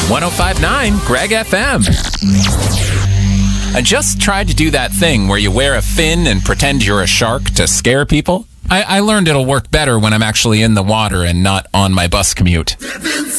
105.9 Greg FM. I just tried to do that thing where you wear a fin and pretend you're a shark to scare people. I learned it'll work better when I'm actually in the water and not on my bus commute.